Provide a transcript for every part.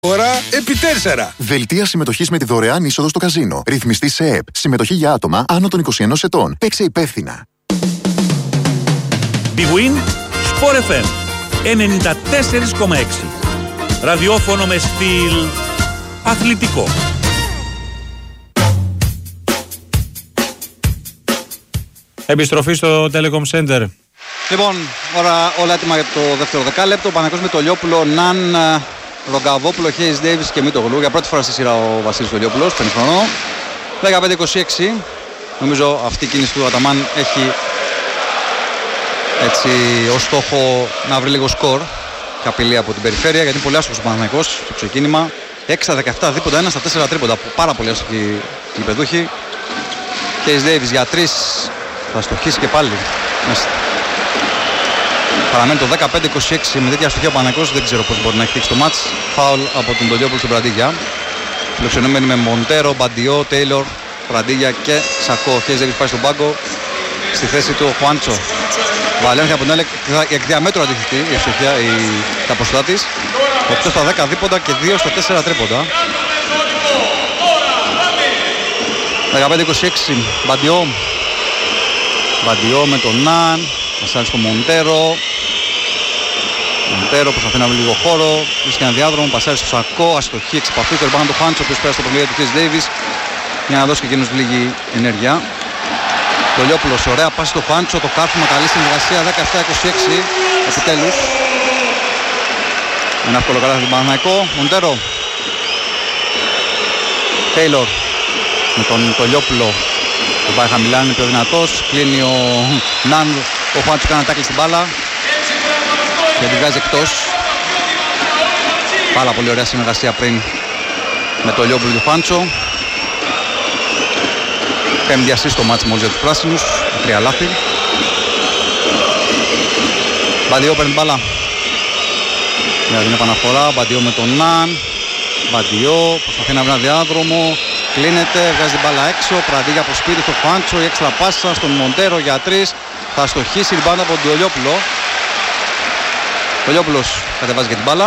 Ώρα επί 4. Δελτία συμμετοχής με τη δωρεάν είσοδο στο καζίνο. Ρυθμιστή σε ΕΕΠ. Συμμετοχή για άτομα άνω των 21 ετών. Παίξε υπεύθυνα. Big Win Sport FM 94,6. Ραδιόφωνο με στυλ αθλητικό. Επιστροφή στο Telecom Center. Λοιπόν, όλα έτοιμα για το δεύτερο δεκάλεπτο. Ο Παναθηναϊκός με το Λιόπουλο, Ναν, Ρογκαβόπουλο, Χέις Ντέιβις και Μήτογλου. Για πρώτη φορά στη σειρά ο Βασίλης Λιόπουλος, 5 χρονών. 15-26. Νομίζω αυτή η κίνηση του Αταμάν έχει έτσι ως στόχο να βρει λίγο σκορ και απειλή από την περιφέρεια, γιατί είναι πολύ άσχος ο Παναθηναϊκός στο ξεκίνημα. 6-17 δίποτα, 1 στα 4 τρίποντα. Πάρα πολύ άσχοι οι παιδούχοι. Χέις Ντέιβις για 3 θα στοχίσει και πάλι. Παραμένει το 15-26 με τέτοια αστοχία ο Παναθηναϊκός, δεν ξέρω πώς μπορεί να έχει χτύξει το μάτς. Φάουλ από τον Τολιόπουλο στην Πραντίγια. Φιλοξενούμενοι με Μοντέρο, Μπαντιό, Τέιλορ, Πραντίγια και Σακό. Ο Χέις Ντέιβις πάει στον πάγκο, στη θέση του Χουάντσο. Βαλένθια από την άλλη εκ διαμέτρου αντίθετη η ευτυχία, τα ποσοστά της. 8 στα 10 δίποτα και 2 στα 4 τρίποντα. 15-26 Μπαντιό. Μπαντιό με τον Ναν. Μασάρι στο Μοντέρο. Μοντέρο προσπαθεί να βρει λίγο χώρο. Βρίσκει ένα διάδρομο. Πασάρι στο Σακό. Αστοχή εξ επαφής. Το ριμπάουντ του Χουάντσο, ο οποίος πέρασε στο παιχνίδι του Χέις Ντέιβις για να δώσει και εκείνος λίγη ενέργεια. Το Λιόπουλος, ωραία πάση στο Χουάντσο. Το κάθισμα, καλή συνεργασία. 17-26 επιτέλους. Ένα εύκολο καλά στον Παναθηναϊκό. Μοντέρο. Τέιλορ με τον Λιόπουλο. Το πάει χαμηλά, είναι πιο δυνατός. Κλείνει ο Ναν. Ο Χουάντσο κάνει τάκλι στην μπάλα και την βγάζει εκτός. Πάρα πολύ ωραία συνεργασία πριν με το Λιόπουλο του Χουάντσο. Πέμπτη ασίστ στο μάτς μόλις για τους πράσινους. 3 λάθη. Μπαντιό παίρνει μπάλα. Για την επαναφορά. Μπαντιό με τον Ναν. Μπαντιό προσπαθεί να βρει ένα διάδρομο. Κλείνεται, βγάζει την μπάλα έξω. Πραντίγια από σπίτι στο Χουάντσο. Η έξτρα πάσα στον Μοντέρο για 3. Θα στοχίσει την μπάλα από τον Τολιόπουλο. Τολιόπουλος κατεβάζει και την μπάλα.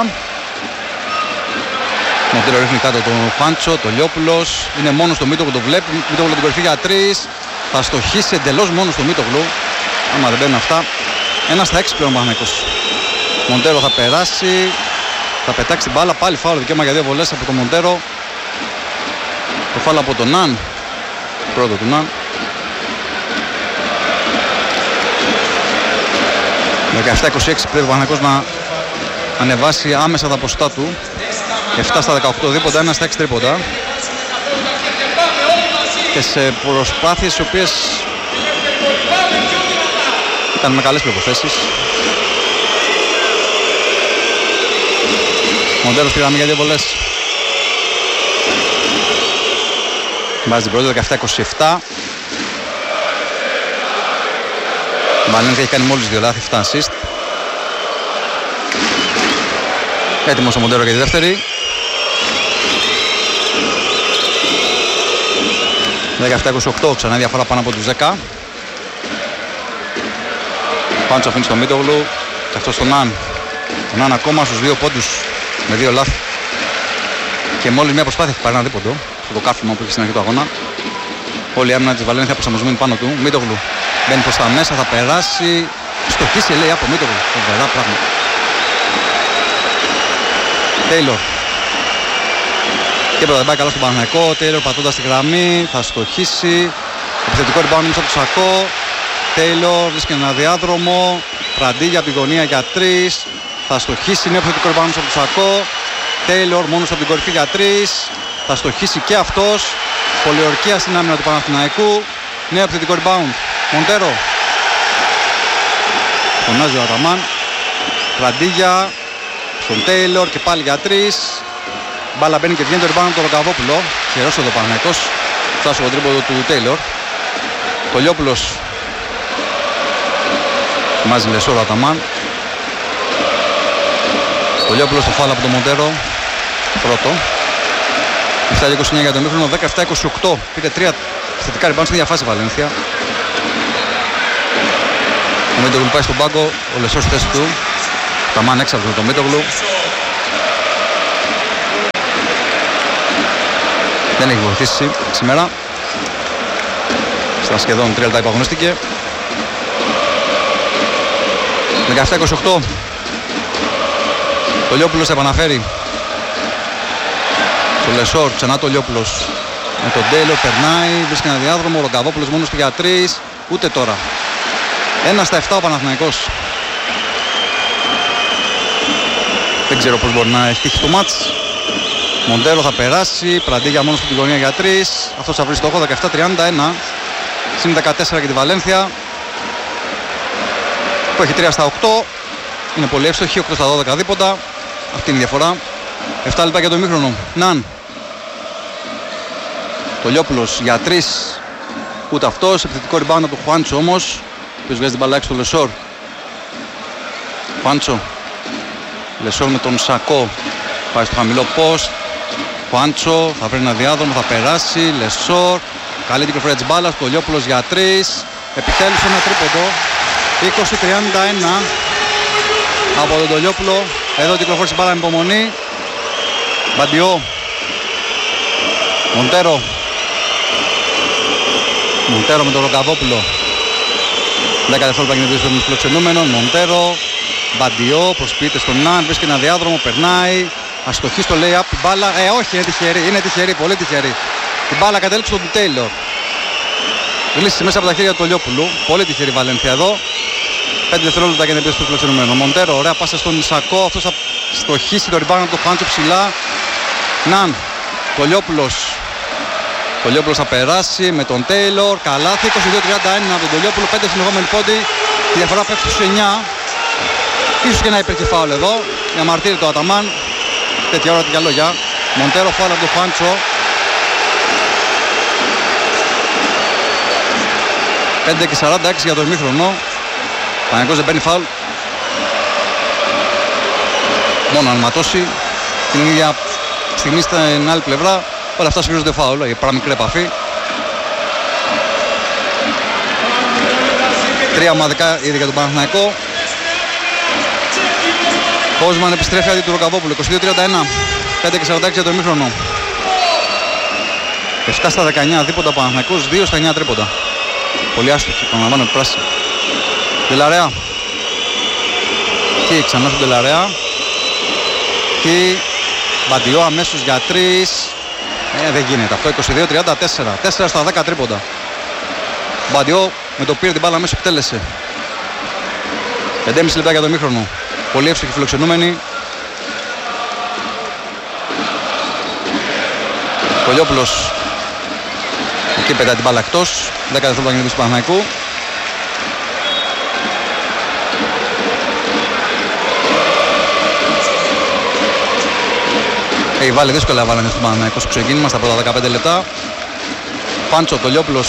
Μοντέρο ρίχνει κάτω τον Χουάντσο. Τολιόπουλος είναι μόνος στο Μήτογλου, το βλέπει. Μήτογλου την κορυφή για 3. Θα στοχίσει εντελώς μόνος στο Μήτογλου. Άμα δεν μπαίνουν αυτά. 1 στα 6 πλέον ο Παναθηναϊκός. Μοντέρο θα περάσει. Θα πετάξει την μπάλα. Πάλι φάουλ, δικαίωμα για 2 βολές από τον Μοντέρο. Το φάουλ από τον Ναν. Πρώτο του Ναν. 17-26 πρέπει ο Παναθηναϊκός να ανεβάσει άμεσα τα ποσοστά του. 7 στα 18 δίποτα, 1 στα 6 τρίποντα. Και σε προσπάθειες οι οποίες ήταν με καλές προϋποθέσεις. Μοντέρος στη γραμμή για 2 βολές. Βάζει την πρώτη, 17-27. Η Βαλένθια έχει κάνει μόλις 2 λάθη, 7 assist. Έτοιμος ο Μοντέρο για τη δεύτερη. 17-28, ξανά διαφορά πάνω από τους 10. Πάντως αφήνει στο Μήτογλου και αυτό στον Ναν. Ο Ναν ακόμα στους 2 πόντους με 2 λάθη. Και μόλις μια προσπάθεια έχει πάρει ένα δίποντο. Το κάθισμα που έχει στην αρχή του αγώνα. Όλη η άμυνα της Βαλένθια προσαρμοσμένη πάνω του. Μήτογλου μπαίνει προς τα μέσα, θα περάσει. Στοχίσει λέει από Μήτογλου. Φοβερά πράγμα. Τέιλορ. Και πρώτα δεν πάει καλά στον Παναθηναϊκό. Τέιλορ πατώντας τη γραμμή. Θα στοχίσει. Επιθετικό rebound από το Σακό. Τέιλορ βρίσκει ένα διάδρομο. Πραντίγια από τη γωνία για 3. Θα στοχίσει. Νέο επιθετικό rebound από το Σακό. Τέιλορ μόνος από την κορυφή για 3. Θα στοχίσει και αυτός. Πολιορκία στην άμυνα του Παναθηναϊκού. Νέο επιθετικό rebound. Μοντέρο. Φωνάζει ο Αταμάν. Πραντίγια στον Τέιλορ και πάλι για 3. Μπάλα μπαίνει και βγαίνει το rebound από τον Ρογκαβόπουλο. Χαιρός εδώ ο Παναθηναϊκός. Φτάσει στο τρίποντο του Τέιλορ. Τολιόπουλος. Μάζει λεσόρο ο Αταμάν. Τολιόπουλος στο φάουλ από τον Μοντέρο. Πρώτο. 7-29 για το μήχρονο, 17-28. Πήρε 3 θετικά rebound στην ίδια φάση η Βαλένθια. Ο Μήτογλου πάει στον πάγκο, ο Λεσόρ στη θέση του. Ταμάν έξαλλος με τον Μήτογλου. Δεν έχει βοηθήσει σήμερα. Στα σχεδόν 3 λεπτά που αγωνίστηκε. 17-28. Το Λιόπουλος επαναφέρει. Το Λεσόρ, ξανά το Λιόπουλος. Με τον Τέιλορ περνάει, βρίσκει ένα διάδρομο. Ο Ρογκαβόπουλος μόνος του για 3. Ούτε τώρα. 1-7 ο Παναθηναϊκός. Δεν ξέρω πώς μπορεί να έχει τύχει το μάτς. Μοντέρο θα περάσει. Πραντίγια μόνος του την γωνία για 3. Αυτός θα βρει στόχο. 17-31. Συν 14 για τη Βαλένθια. Που έχει 3-8. Είναι πολύ εύστοχη. 8-12 δίποτα. Αυτή είναι η διαφορά. 7 λεπτά για το ημίχρονο. Ναν. Το Λιόπουλος για 3. Ούτε αυτός. Επιθετικό rebound από τον Χουάντσο όμως. Ο οποίος βγάζει την μπάλα έξω στο Λεσόρ. Χουάντσο. Λεσόρ με τον Σακό. Πάει στο χαμηλό post. Χουάντσο θα βρει ένα διάδρομο, θα περάσει. Λεσόρ. Καλή κυκλοφορία της μπάλας. Το Λιόπουλος για 3. Επιτέλους ένα τρίποντο. 20-31 από τον Τολιόπουλο. Εδώ κυκλοφόρησε μπάλα με υπομονή. Μπαντιό. Μοντέρο. Μοντέρο με τον Ρογκαβόπουλο. 10 δευτερόλεπτα γίνεται στον φιλοξενούμενο. Μοντέρο. Μπαντιό. Προσποιείται στον Ναν. Βρίσκει ένα διάδρομο. Περνάει. Αστοχή στο lay-up. Η μπάλα. Όχι, είναι τυχερή. Είναι τυχερή. Πολύ τυχερή. Η μπάλα κατέληξε στον Τέιλορ. Γλύσσε μέσα από τα χέρια του Τολιόπουλου. Πολύ τυχερή Βαλένθια εδώ. 5 δευτερόλεπτα για να μπει στο φιλοξενούμενο. Μοντέρο. Ωραία πάσα στον Ισακό. Αυτό θα στοχίσει το ριμπάουντ από το Χάντσο ψηλά. Ναν. Τολιόπουλος. Τολιόπουλος θα περάσει με τον Τέιλορ. Καλάθι. 22-31 από τον Τολιόπουλο. 5 συνεχόμενοι πόντι. Η διαφορά πέφτει στους 9. Ίσως και να υπήρχε φάουλ εδώ. Για μαρτύρι το Αταμάν. Τέτοια ώρα τέτοια λόγια. Μοντέρο φάουλ από τον Χάντσο. 5-46 για το ημίχρονο. Παναγικός δεν παίρνει φάουλ. Μόνο αν ματώσει. Την ίδια στιγμή στην άλλη πλευρά όλα αυτά σφυρίζονται φάουλ για παραμικρή επαφή. 3 ομαδικά ήδη για τον Παναθηναϊκό. Κόσμαν επιστρέφει αντί του Ρογκαβόπουλου. 22-31. 5-46 για το ημίχρονο. 7 στα 19 δίποτα Παναθηναϊκός. 2 στα 9 τρίποντα. Πολύ άστοχη, επαναλαμβάνω πράσινη. Ντελαρέα. Και ξανά στον Ντελαρέα. Και Μπαντιό αμέσως για 3. Δεν γίνεται αυτό. 22-34. 4 στα 10 τρίποντα. Μπαντιό με το πήρε την μπάλα αμέσως επιτέλεσε. 5,5 λεπτά για το ημίχρονο. Πολύ εύστοχοι φιλοξενούμενοι. Κολιόπουλος. Εκεί πετάει την μπάλα εκτός. 10 δευτερόλεπτα για του Παναθηναϊκού. Έχει βάλει δύσκολα βάλανε στον Παναθηναϊκό στο ξεκίνημα στα πρώτα 15 λεπτά. Πάντσο, Τολιόπουλος.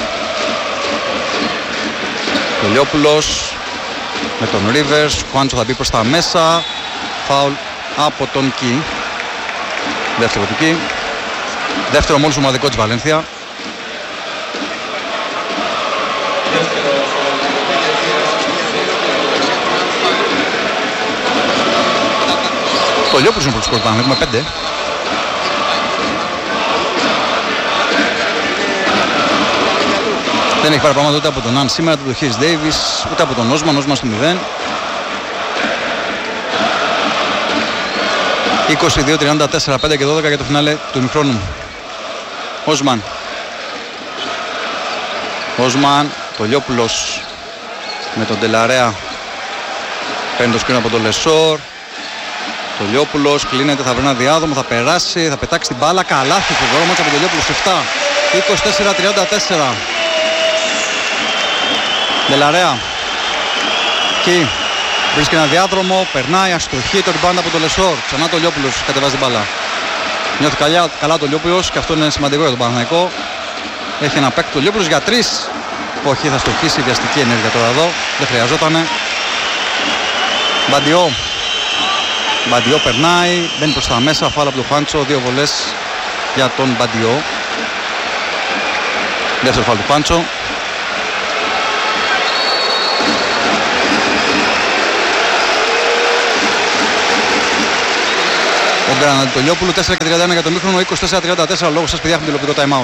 Τολιόπουλος με τον Ρίβερς. Πάντσο θα μπει προς τα μέσα. Φάουλ από τον Κι. Δεύτερο του Κι. Δεύτερο μόλις ομαδικό της Βαλένθια. Το Λιόπουλος είναι πρώτος σκορ, έχουμε 5. Δεν έχει πάρει πράγματα ούτε από τον Αν σήμερα, ούτε από τον Χίρις Ντέιβις, ούτε από τον Όσμαν, Όσμαν στο 0. 22-34, 5 και 12 για το φινάλε του ημιχρόνου. Όσμαν. Όσμαν, το Λιόπουλος με τον Ντελαρέα. Παίρνει το σκρίνο από τον Λεσόρ. Το Λιόπουλος κλείνεται, θα βρει ένα διάδρομο, θα περάσει, θα πετάξει την μπάλα. Καλάθι στο δρόμο από τον Λιόπουλος 7. 24-34. Ντελαρέα. Κι. Βρίσκει ένα διάδρομο, περνάει, αστοχή το rebound από τον Λεσόρ. Ξανά το Λιόπουλος κατεβάζει την μπάλα. Νιώθει καλά το Λιόπουλος και αυτό είναι σημαντικό για τον Παναθηναϊκό. Έχει ένα παίκτη το Λιόπουλος για 3. Όχι, θα στοχίσει, βιαστική ενέργεια τώρα εδώ. Δεν χρειαζότανε. Μπαντιό. Μπαντιό περνάει, μπαίνει προς τα μέσα, φάουλ από τον Χάντσο, 2 βολές για τον Μπαντιό. Δεύτερο φάουλ του Χάντσο. Ο Γκραν Ανατολιόπουλου, 4:31 για το μήχρονο, 24-34. Λόγω σας, παιδιά, έχουμε τηλεοπτικό time out.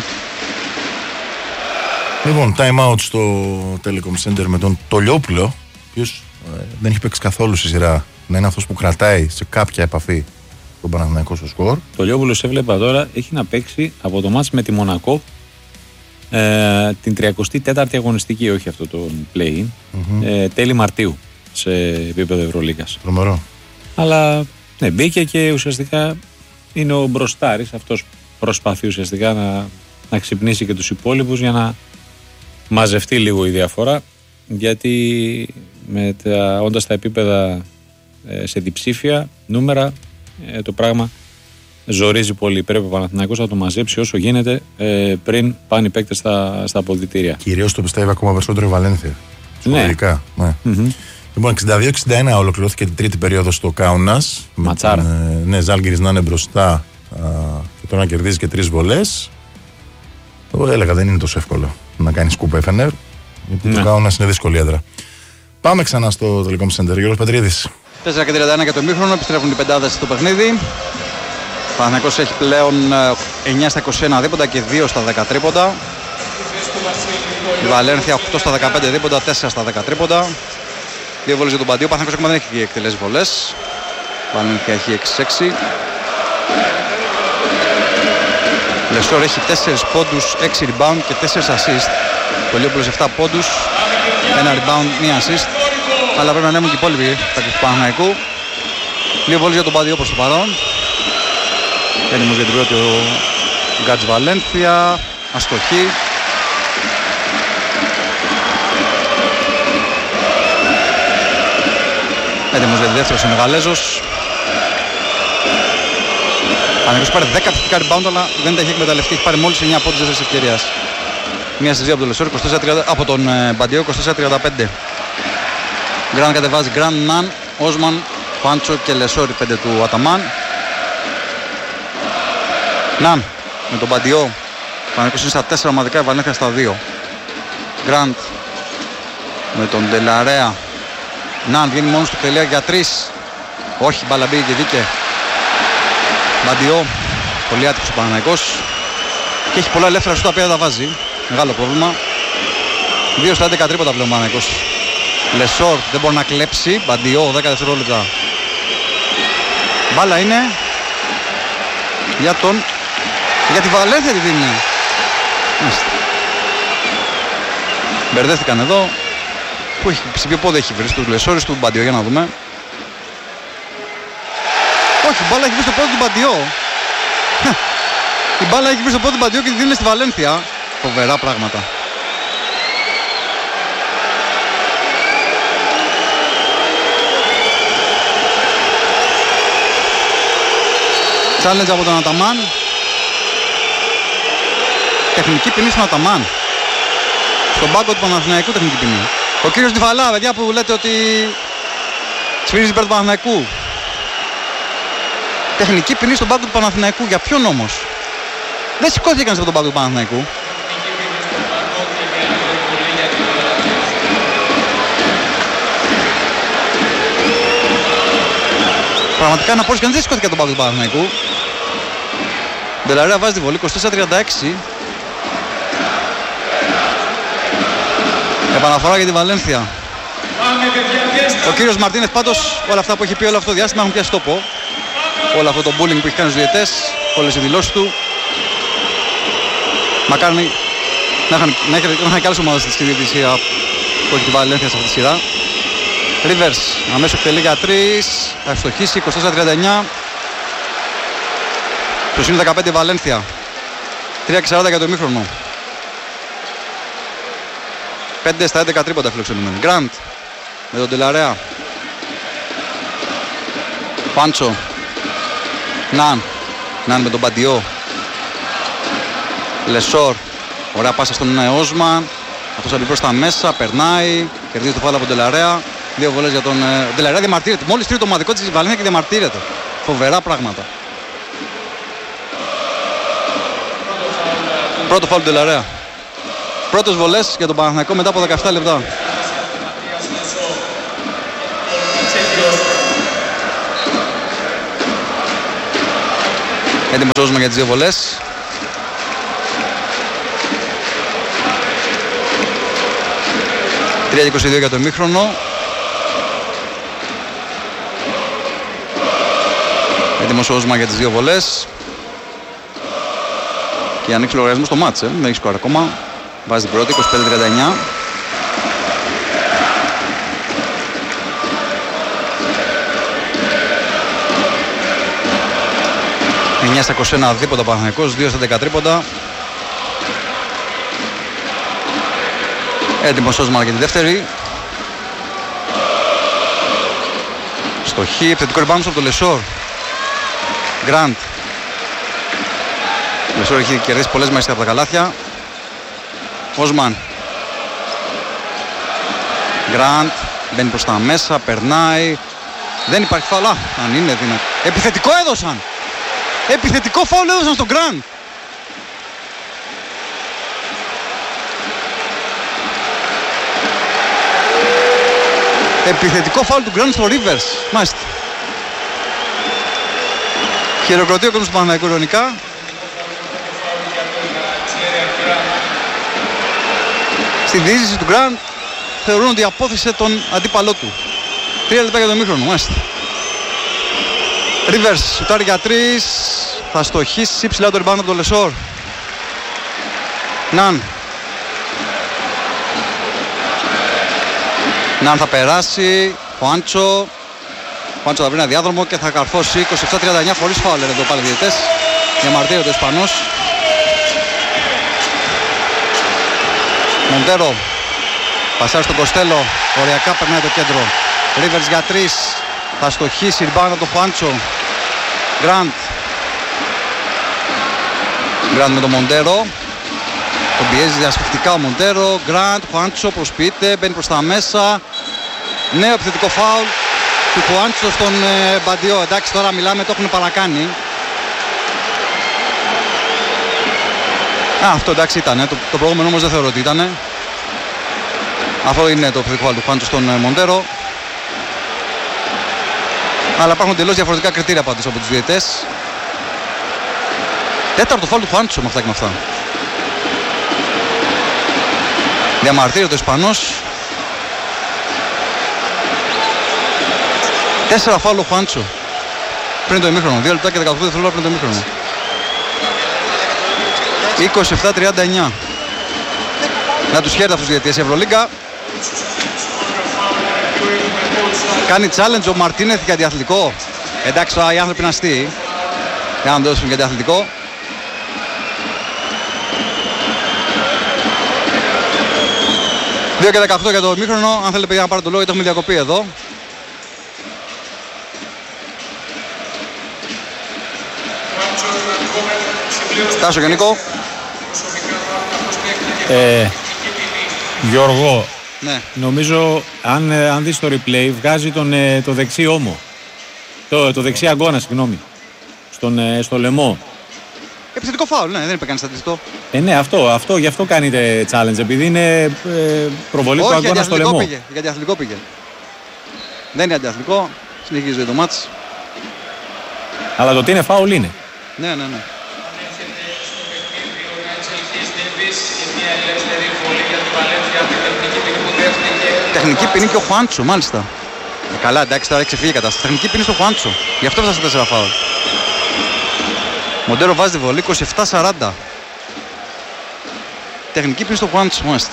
Λοιπόν, time out στο Telecom Center με τον Τολιόπουλο, ο οποίος δεν έχει παίξει καθόλου στη σειρά. Να είναι αυτός που κρατάει σε κάποια επαφή τον Παναθηναϊκό στο σκορ. Τολιόπουλος έβλεπα τώρα, έχει να παίξει από το μάτς με τη Μονακό την 34η αγωνιστική, όχι αυτό το play-in, τέλη Μαρτίου σε επίπεδο Ευρωλίγας. Τρομερό. Αλλά ναι, μπήκε και ουσιαστικά είναι ο μπροστάρης, αυτός προσπαθεί ουσιαστικά να ξυπνήσει και τους υπόλοιπους για να μαζευτεί λίγο η διαφορά, γιατί όντας τα επίπεδα σε διψήφια νούμερα το πράγμα ζορίζει πολύ. Πρέπει ο Παναθηναϊκός να το μαζέψει όσο γίνεται πριν πάνε οι παίκτες στα αποδυτήρια. Κυρίως το πιστεύει ακόμα περισσότερο η Βαλένθια. Ναι. Ναι. Λοιπόν, 62-61 ολοκληρώθηκε την τρίτη περίοδο στο Κάουνας. Ματσάρα. Ναι, Ζάλγκιρις να είναι μπροστά και τώρα να κερδίζει και 3 βολές. Εγώ έλεγα δεν είναι τόσο εύκολο να κάνει σκούπ Εφενέρ, γιατί το Κάουνας είναι δύσκολη έδρα. Πάμε ξανά στο Telecom Center. Γιώργος Πετρίδης. 4:31 για το μήχρονο, επιστρέφουν οι πεντάδες στο παιχνίδι. Ο Παναθηναϊκός έχει πλέον 9 στα 21 δίποντα και 2 στα 10 τρίποντα. Η Βαλένθια 8 στα 15 δίποντα, 4 στα 10 τρίποντα. 2 βολές για τον Παντίο. Ο Παναθηναϊκός ακόμα δεν έχει εκτελέσει βολές. Η Βαλένθια έχει 6-6. Λεσόρ έχει 4 πόντους, 6 rebound και 4 assist. Τολιόπουλος 7 πόντους, 1 rebound, 1 assist. Αλλά πρέπει να ανέβουν και οι υπόλοιποι τα του Παναθηναϊκού. 2 βόλες για τον Παντιό προς το παρόν. Έτοιμος για την πρώτη ο Γκάτς Βαλένθια. Αστοχή. Έτοιμος για τη δεύτερη ο Μεγαλέζος. Παναθηναϊκός πάρει 10 επιθετικά rebound, αλλά δεν τα έχει εκμεταλλευτεί. Έχει πάρει μόλις 9 πόντους δεύτερης ευκαιρίας. Μία στις 2 από τον Λεσόρ, από τον Μπαντιό, 24-35. Γκραν κατεβάζει Γκραν, Ναν, Όσμαν, Πάντσο και Λεσόρ, 5 του Αταμάν. Ναν με τον Μπαντιό. Παναθηναϊκός είναι στα 4 ομαδικά, η Βαλένθια στα 2. Γκραντ με τον Ντελαρέα. Ναν βγαίνει μόνος του τελεία για 3. Όχι, μπάλα μπήκε και δίκε. Μπαντιό, πολύ άτυχος ο Παναθηναϊκός. Και έχει πολλά ελεύθερα σου τα οποία τα βάζει. Μεγάλο πρόβλημα. 2 στα 11 τρίποτα πλέον ο Παναθηναϊκός. Λεσόρ δεν μπορεί να κλέψει. Μπαντιό 10 δευτερόλεπτα. Μπάλα είναι για τη Βαλένθια τη δίνει. Μπερδεύτηκαν εδώ. Σε ποιο πόδι έχει βρει, στους Λεσόρ, του Μπαντιό, για να δούμε. Όχι, η μπάλα έχει βρει στο πόδι του Μπαντιό. Η μπάλα έχει βρει στο πόδι του Μπαντιό και τη δίνει στη Βαλένθια. Φοβερά πράγματα. Challenge από τον Αταμάν. Τεχνική ποινή στον Αταμάν. Στον πάγκο του Παναθηναϊκού τεχνική ποινή. Ο κύριος Ντιφαλά, παιδιά, που λέτε ότι σφυρίζει υπέρ του Παναθηναϊκού. Τεχνική ποινή στον πάγκο του Παναθηναϊκού. Για ποιον όμως? Δεν σηκώθηκε κανείς από τον πάγκο του Παναθηναϊκού. Πραγματικά να πω ότι δεν σηκώθηκε από τον πάγκο του Παναθηναϊκού. Ντελαρέα βάζει τη βολή, 24-36. Επαναφορά για τη Βαλένθια. Ο κύριος Μαρτίνεθ πάντως όλα αυτά που έχει πει όλο αυτό το διάστημα έχουν πιάσει τόπο. Όλο αυτό το bullying που έχει κάνει στους διαιτές, όλες οι δηλώσεις του. Μακάρι να είχαν και άλλες ομάδες στη διαιτησία που έχει τη Βαλένθια σε αυτή τη σειρά. Ρίβερς αμέσως εκτελεί για 3. Θα ευστοχίσει, 24-39. Στο σύνολο 15 Βαλένθια. 3:40 για το ημίχρονο. 5 στα 11 τρίποτα φιλοξενούμενοι. Γκραντ με τον Ντελαρέα. Πάντσο. Ναν με τον Μπαντιό. Λεσόρ. Ωραία πάσα στον Όσμαν. Αυτός θα μπει προς τα μέσα. Περνάει. Κερδίζει το φάουλ από τον Ντελαρέα. 2 βολές για τον Ντελαρέα. Διαμαρτύρεται. Μόλις τρίτο ομαδικό της Βαλένθια και διαμαρτύρεται. Φοβερά πράγματα. Πρώτο φάουλ του Ντελαρέα. Πρώτος βολές για τον Παναθηναϊκό μετά από 17 λεπτά. Έτοιμος Όσμαν για τις δύο βολές. ...3-22 για το ημίχρονο. Έτοιμος Όσμαν για τις δύο βολές. Και ανοίξει ο λογαριασμό στο μάτς, δεν έχει σκορ ακόμα. Βάζει την πρώτη, 25-39. ...9 στα 21 δίποτα Παναθηναϊκός, 2 στα 10 τρίποντα. Έτοιμος Όσμαν για τη δεύτερη. Στοχή, επιθετικό rebound από το Λεσόρ. Γκραντ. Λεσόρ έχει κερδίσει πολλές μάχες από τα καλάθια. Όσμαν. Γκραντ. Μπαίνει προς τα μέσα, περνάει. Δεν υπάρχει φάουλ. Αν είναι δυνατό. Επιθετικό έδωσαν. Επιθετικό φάουλ έδωσαν στον Γκραντ. Επιθετικό φάουλ του Γκραντ στο Rivers. Μάλιστα. Χειροκροτεί ο κόσμος του Παναθηναϊκού ειρωνικά. Στη διείσδυση του Γκραντ θεωρούν ότι απόθεσε τον αντίπαλό του. 3 λεπτά για το ημίχρονο, μάλιστα. Rivers σουτάρει για 3. Θα στοχίσει ψηλά το rebound από τον Λεσόρ. Ναν. Ναν θα περάσει. Χουάντσο. Χουάντσο θα βρει ένα διάδρομο και θα καρφώσει 27-39 χωρίς φάουλ εδώ πάλι διαιτητές. Διαμαρτύρεται ο Ισπανός. Μοντέρο. Πασάρει στον Κοστέλο. Οριακά περνάει το κέντρο. Rivers για 3. Θα στοχίσει rebound από τον Χουάντσο. Γκραντ. Γκραντ με τον Μοντέρο. Τον πιέζει διασφυκτικά ο Μοντέρο. Γκραντ, Χουάντσο προσποιείται, μπαίνει προς τα μέσα. Νέο επιθετικό φάουλ του Χουάντσο στον Μπαντιό. Εντάξει, τώρα μιλάμε, το έχουν παρακάνει. Αυτό εντάξει ήταν. Το προηγούμενο όμως δεν θεωρώ ότι ήταν. Αυτό είναι το επιθετικό φάουλ του Χουάντσο στον Μοντέρο. Αλλά υπάρχουν τελώς διαφορετικά κριτήρια πάντως από τους διαιτητές. Τέταρτο φάουλ του Χουάντσο με αυτά και με αυτά. Διαμαρτύρεται ο Ισπανός. 4 φάουλ ο Χουάντσο πριν το ημίχρονο. 2 λεπτά και 18 δευτερόλεπτα πριν το ημίχρονο. 27-39. Να τους χαίρεται αυτούς τους διαιτητές η Ευρωλίγκα. Κάνει challenge ο Μαρτίνεθ για διαθλητικό. Εντάξει, τώρα οι άνθρωποι είναι αστείοι. Για να δώσουν για διαθλητικό. Και 18 για το ημίχρονο. Αν θέλετε παιδιά να πάρετε το λόγο, γιατί έχουμε διακοπή εδώ. Τάσο και Νίκο. Γιώργο, ναι. Νομίζω αν δεις το replay βγάζει το δεξί ώμο. Το δεξί αγκώνα, συγγνώμη. Στο λαιμό. Επιθετικό φάουλ, ναι, δεν είπε κανείς στατιστικό. Ναι, αυτό, γι' αυτό κάνετε challenge, επειδή είναι προβολή του αγώνα στο λαιμό. Όχι, για διαθλητικό πήγε. Δεν είναι αντιαθλητικό, συνεχίζει το μάτς. Αλλά το τι είναι φάουλ είναι. Ναι. Τεχνική ποινή και ο Χουάντσο, μάλιστα. Καλά, εντάξει, τώρα έχει ξεφύγει η κατάσταση. Τεχνική ποινή στο Χουάντσο. Γι' αυτό έφτασε 4 φάουλ. Μοντέρο βάζει τη βολή 27-40. Τεχνική ποινή στο Χουάντσο, μάλιστα.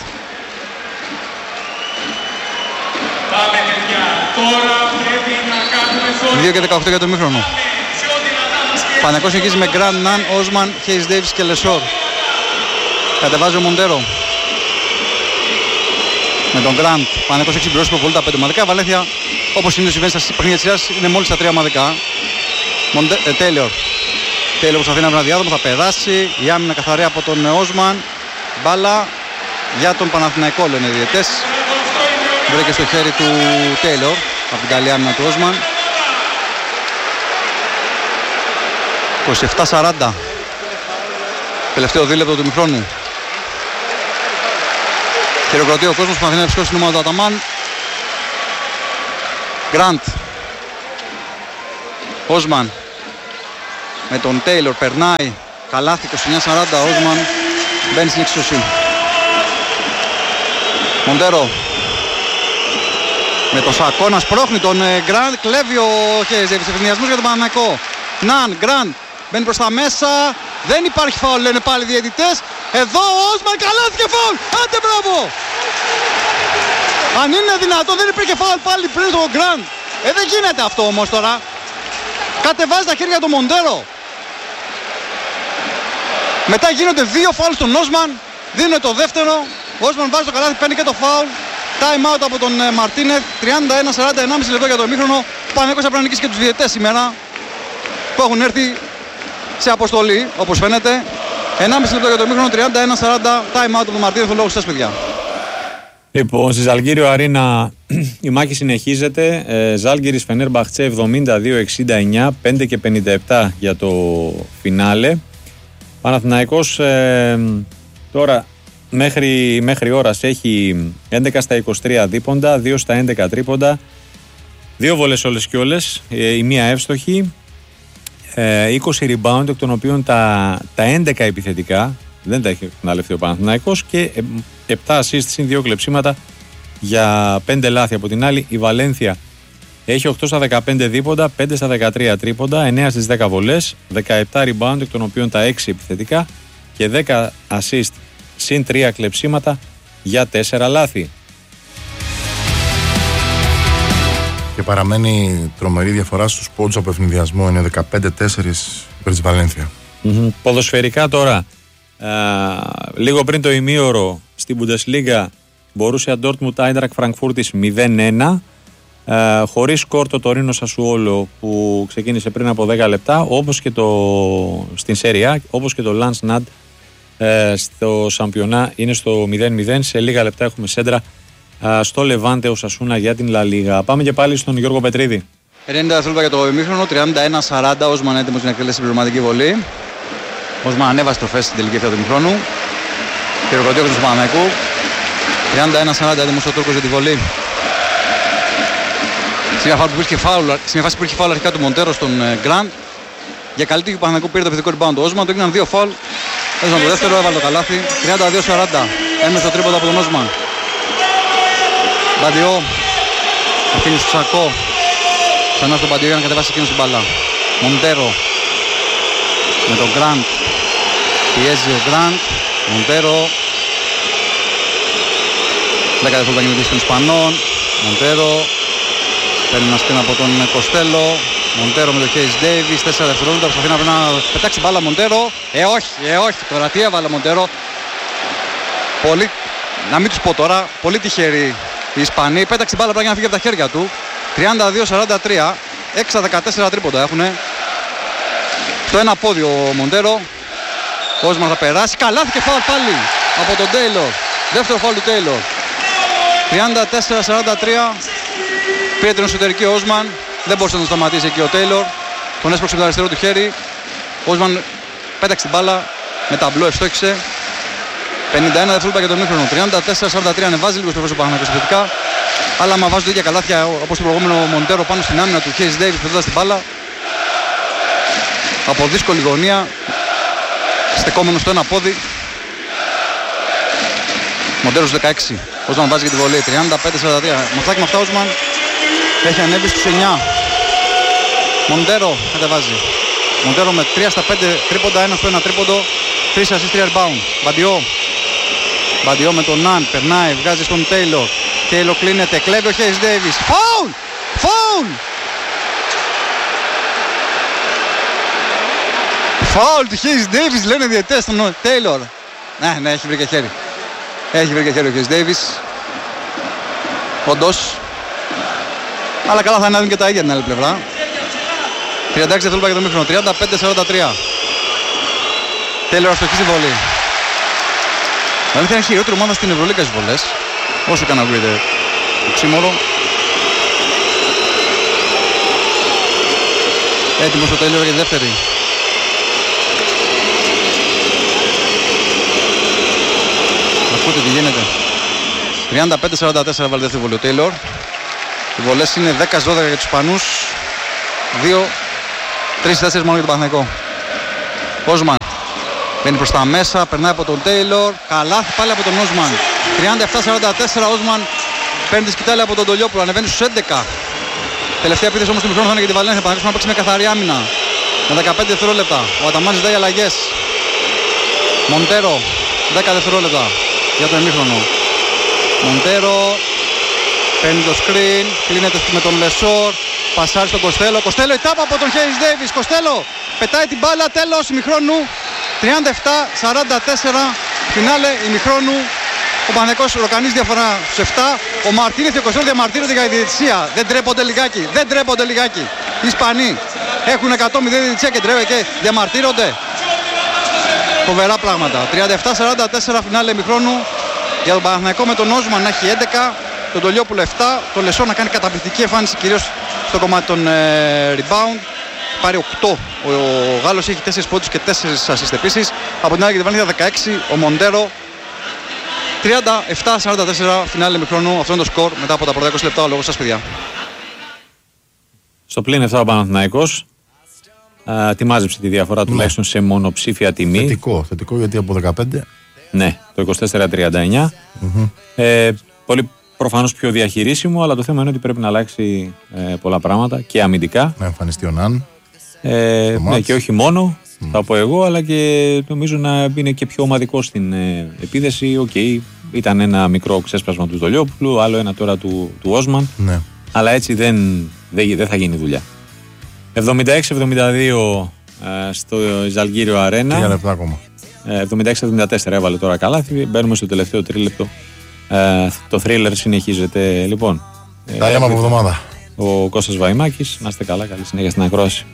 Πάμε παιδιά, τώρα πρέπει να κάνουμε 2 και 18 για το ημίχρονο. Παναθηναϊκός συνεχίζει με Γκραντ, Ναν, Όσμαν, Χέις Ντέιβις και Λεσόρ. Κατεβάζει ο Μοντέρο. Με τον Γκραντ, Παναθηναϊκός έχει συμπληρώσει πολύ τα 5 ομαδικά. Βαλένθια, όπως συνήθως συμβαίνει στα παιχνίδια της σειράς, είναι μόλις τα 3 ομαδικά. Τέιλορ. Τέιλορ προσπαθεί να βρει ένα διάδρομο, θα περάσει. Η άμυνα καθαρή από τον Όσμαν. Μπάλα για τον Παναθηναϊκό, λένε οι διαιτές. Βρήκε στο χέρι του Τέιλορ από την καλή άμυνα του Όσμαν. 27-40. Τελευταίο δίλεπτο του ημιχρόνου. Χειροκροτεί ο κόσμος που μαθαίνει να ψυχώσει την ομάδα του Αταμάν. Γκραντ. Όσμαν. με τον Τέιλορ, περνάει, καλάθι 29-40, Όσμαν μπαίνει στην εξίσωση. Μοντέρο με το Σακό να σπρώχνει τον Γκραντ, κλέβει ο Χέιζεβιτς, ευνηδιασμός για τον Παναθηναϊκό. Ναν, Γκραντ, μπαίνει προς τα μέσα, δεν υπάρχει φάουλ, λένε πάλι διαιτητές. Εδώ ο Όσμαν, καλάθι και φάουλ, άντε μπράβο! Αν είναι δυνατόν, δεν υπήρχε φάουλ πάλι πριν τον Γκραντ. Δεν γίνεται αυτό όμως τώρα. Κατεβάζει τα χέρια του Μοντέρο. Μετά γίνονται 2 φάουλ στον Όσμαν, δίνουν το δεύτερο. Ο Όσμαν βάζει το καλάθι, παίρνει και το φάουλ. Time out από τον Μαρτίνεθ. 31-40, 1,5 λεπτό για το ημίχρονο. Ο Παναθηναϊκός θα πρέπει να νικήσει και τους διαιτητές σήμερα, που έχουν έρθει σε αποστολή, όπως φαίνεται. 1,5 λεπτό για το ημίχρονο, 31-40, time out από τον Μαρτίνεθ, ο λόγος σας, παιδιά. Λοιπόν, στη Ζαλγκύριο Αρίνα η μάχη συνεχίζεται. Ζάλγκιρις Φενέρμπαχτσε 72-69, 5 και 57 για το φινάλε. Παναθηναϊκός τώρα μέχρι ώρας έχει 11 στα 23 δίποντα, 2 στα 11 τρίποντα, 2 βολές όλες και όλες, η μία εύστοχη, 20 rebound, εκ των οποίων τα 11 επιθετικά, δεν τα έχει εκμεταλλευτεί ο Παναθηναϊκός, και 7 assists συν 2 κλεψίματα για 5 λάθη. Από την άλλη η Βαλένθια έχει 8 στα 15 δίποντα, 5 στα 13 τρίποντα, 9 στις 10 βολές, 17 rebound, εκ των οποίων τα 6 επιθετικά και 10 assist συν 3 κλεψίματα για 4 λάθη. Και παραμένει τρομερή διαφορά στους πόντους από ευνηδιασμό, είναι 15-4 υπέρ της Βαλένθια. Ποδοσφαιρικά τώρα, λίγο πριν το ημίωρο στην Bundesliga, Μπορούσια Ντόρτμουντ Άιντραχτ Φραγκφούρτης 0-1, χωρίς σκορ το Τωρίνο Σασουόλο που ξεκίνησε πριν από 10 λεπτά, όπως και στην Σέρια, όπως και το Λανς Ναντ στο Σαμπιονά είναι στο 0-0. Σε λίγα λεπτά έχουμε σέντρα στο Λεβάντε ο Σασούνα για την Λα Λίγα. Πάμε και πάλι στον Γιώργο Πετρίδη. 90 δευτερόλεπτα για το ημίχρονο, 31-40, Όσμαν έτοιμος να εκτελέσει συμπληρωματική βολή. Όσμαν ανέβασε το φέση στην τελική ευθεία του ημίχρονου. Χειροκροτήριο του Παναθηναϊκού. 31-40, έτοιμος ο Τούρκος για τη βολή. Σε μια φάση που είχε φάουλ αρχικά του Μοντέρο στον Γκραντ. Για καλή τύχη του Παναθηναϊκού πήρε το επιθετικό rebound. Όσμαν, το έγιναν 2 φάουλ. Όσμαν το δεύτερο, έβαλε το καλάθι. 32-40, έμεινε στο τρίποντο από τον Όσμαν. Μπαντιό, αφήνει στο Σακό. Ξανά στον Μπαντιό για να κατεβάσει εκείνος την μπάλα. Μοντέρο με τον Γκραντ. Πιέζει ο Γκραντ. Μοντέρο. 10 δευτερόλεπτα για την των Ισπανών. Μοντέρο. Παίρνει ένα σκριν από τον Κοστέλο. Μοντέρο με τον Χέις Ντέιβις. 4 δευτερόλεπτα. Προσπαθεί να πετάξει μπάλα Μοντέρο. Όχι. Τώρα τι έβαλε Μοντέρο. Πολύ. Να μην τους πω τώρα. Πολύ τυχεροί οι Ισπανοί. Πέταξε μπάλα για να φύγει από τα χέρια του. 32-43. 6-14 τρίποντα έχουνε. Στο ένα πόδι ο Μοντέρο. Ο Όσμαν θα περάσει. Καλάθι και φάουλ πάλι από τον Τέιλορ. Δεύτερο φάουλ του Τέιλορ. 34-43. Πήρε την εσωτερική ο Όσμαν. Δεν μπορούσε να τον σταματήσει εκεί ο Τέιλορ. Τον έσπρωξε με το αριστερό του χέρι. Ο Όσμαν πέταξε την μπάλα. Με ταμπλό ευστόχισε. 51 δευτερόλεπτα για τον ημίχρονο. 34-43. Ανεβάζει λίγο στο φέσο Παναθηναϊκός επιθετικά. Αλλά άμα βάζουν ίδια καλάθια όπως το προηγούμενο Μοντέρο πάνω στην άμυνα του Χέις Ντέιβις πετώντας την μπάλα. Από δύσκολη γωνία. Στεκόμενο στο ένα πόδι. Μοντέρο 16. Όσμαν βάζει για τη βολή. 35-43. Με αυτά Όσμαν έχει ανέβει στους 9. Μοντέρο κατεβάζει. Μοντέρο με 3 στα 5 τρίποντα. 1 στο 1 τρίποντο. 3 assist 3 rebound. Μπαντιό με τον Ναν. Περνάει. Βγάζει στον Τέιλορ. Τέιλορ κλείνεται. Κλέβει ο Χέις Ντέιβις. Φάουλ! Φάουλ του Χέις Ντέιβις λένε διαιτητές στον Τέιλορ. Ναι, έχει βρει και χέρι. Έχει βρει και χέρι ο Χέις Ντέιβις. Όντως. Αλλά καλά θα ανέβουν και τα ίδια την άλλη πλευρά. 36 δευτερόλεπτα για το μήχρονο. 35-43. Τέιλορ αστοχή στη βολή. Δηλαδή θα είναι χειρότερη ομάδα στην Ευρωλίγκα στις βολές. Όσο και να βρείτε το ξύμορο. Έτοιμος ο Τέιλορ για τη δεύτερη. Ακούτε τι γίνεται. 35-44 βάλει δεύτερη βολή ο Τέιλορ. Οι βολές είναι 10-12 για τους Ισπανούς. 2-3-4 μόνο για τον Παναθηναϊκό. Όσμαν μπαίνει προς τα μέσα, περνάει από τον Τέιλορ. Καλάθι πάλι από τον Όσμαν. 37-44, Όσμαν παίρνει τη σκητάλη από τον Ντολιόπουλο, ανεβαίνει στους 11. Τελευταία επίθεση όμως του μικρόνου θα είναι για τη Βαλένθια. Θα να παίξει με καθαρή άμυνα. Με 15 δευτερόλεπτα. Ο Αταμάν ζητάει αλλαγές. Μοντέρο, 10 δευτερόλεπτα για το ημίχρονο. Μοντέρο παίρνει το screen, κλείνεται με τον Λεσόρ. Πασάρει στον Κοστέλο. Κοστέλο η τάπα από τον Χέις Ντέιβις. Κοστέλο πετάει την μπάλα. Τέλος ημιχρόνου. 37-44. Φινάλε ημιχρόνου. Ο Παναθηναϊκός ροκανίζει διαφορά στους 7. Ο Μαρτίνεθ και ο Κοστέλο διαμαρτύρονται για τη διαιτησία. Δεν τρέπονται λιγάκι. Δεν τρέπονται λιγάκι. Οι Ισπανοί έχουν 100-0 διαιτησία και διαμαρτύρονται. Φοβερά πράγματα. 37-44 φινάλε ημιχρόνου. Για τον Παναθηναϊκό με τον Όσμαν να έχει 11. Τον Ντολιόπουλο 7. Τον Λεσόρ να κάνει καταπληκτική εμφάνιση κυρίως στο κομμάτι των rebound. Πάρει 8. Ο Γάλλος έχει 4 πόντους και 4 assist επίσης. Από την άλλη για την Βαλένθια 16. Ο Μοντέρο 37-44 φινάλε ημιχρόνου. Αυτό είναι το σκορ μετά από τα πρώτα 20 λεπτά. Ο λόγος σας, παιδιά. Στο πλήν 7 ο Παναθηναϊκός τη μάζεψε τη διαφορά τουλάχιστον σε μονοψήφια τιμή. Θετικό γιατί από 15. Ναι, το 24-39. Πολύ προφανώς πιο διαχειρίσιμο, αλλά το θέμα είναι ότι πρέπει να αλλάξει πολλά πράγματα και αμυντικά. Να εμφανιστεί ο Ναν. Ναι, και όχι μόνο, θα πω εγώ, αλλά και νομίζω να είναι και πιο ομαδικό στην επίδεση. Ήταν ένα μικρό ξέσπασμα του Ντολιόπουλου, άλλο ένα τώρα του Όσμαν. Ναι. Αλλά έτσι δεν θα γίνει δουλειά. 76-72 στο Ζαλγκύριο Αρένα. 3 λεπτά ακόμα. 76-74 έβαλε τώρα καλάθι. Μπαίνουμε στο τελευταίο τρίλεπτο. Το thriller συνεχίζεται λοιπόν. Τα λέμε από εβδομάδα. Ο Κώστας Βαϊμάκης. Να είστε καλά, καλή συνέχεια στην ακρόαση.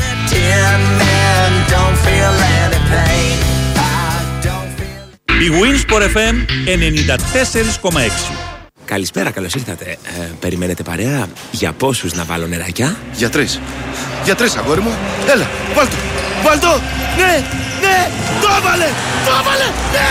Η Winsport FM 94,6. Καλησπέρα, καλώς ήρθατε. Περιμένετε παρέα? Για πόσους να βάλω νεράκια? Για 3. Για 3, αγόρι μου. Έλα, βάλ' το. Βάλ' το. Ναι, ναι, το έβαλε. Το έβαλε, ναι.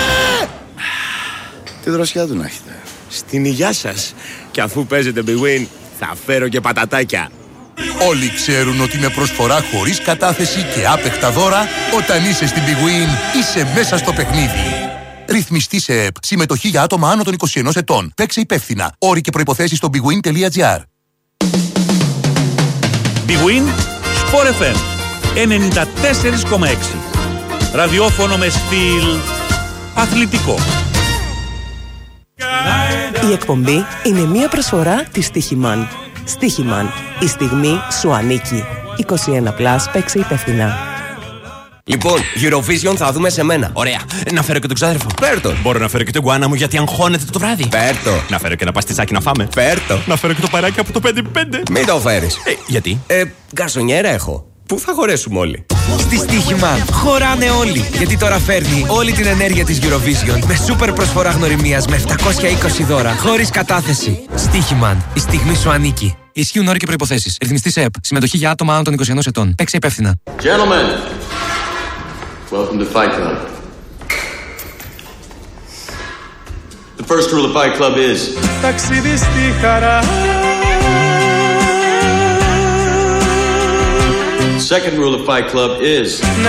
Τι δροσιά του να έχετε. Στην υγειά σας. Και αφού παίζετε Big Win, θα φέρω και πατατάκια. Όλοι ξέρουν ότι με προσφορά χωρίς κατάθεση και άπεχτα δώρα, όταν είσαι στην Big Win, είσαι μέσα στο παιχνίδι. Ρυθμιστή σε ΕΠ. Συμμετοχή για άτομα άνω των 21 ετών. Παίξε υπεύθυνα. Όροι και προϋποθέσεις στο bigwin.gr. Big Win, Sport FM 94,6. Ραδιόφωνο με στυλ αθλητικό. Η εκπομπή είναι μία προσφορά της Στίχημαν. Στίχημαν. Η στιγμή σου ανήκει. 21+, παίξε υπεύθυνα. Λοιπόν, Eurovision θα δούμε σε μένα. Ωραία. Να φέρω και τον ξάδερφο. Φέρτο. Μπορώ να φέρω και τον γκουάνα μου γιατί αγχώνεται το βράδυ. Φέρτο. Να φέρω και ένα παστιτσάκι να φάμε. Φέρτο. Να φέρω και το παράκι από το 5-5. Μην το φέρεις. Γιατί? Γκαρσονιέρα έχω. Πού θα χωρέσουμε όλοι? Στη Στίχημαν χωράνε όλοι. Γιατί τώρα φέρνει όλη την ενέργεια της Eurovision με σούπερ προσφορά γνωριμίας με 720 δώρα χωρίς κατάθεση. Στίχημαν. Η στιγμή σου ανήκει. Ισχύουν όροι και προϋποθέσεις. Ρυθμιστή σε ΕΠ. Συμμετοχή για άτομα άνω των 21 ετών. Παίξε υπεύθυνα. Gentlemen, welcome to Fight Club. The first rule of Fight Club is ταξίδι στη χαρά. Second rule of Fight Club is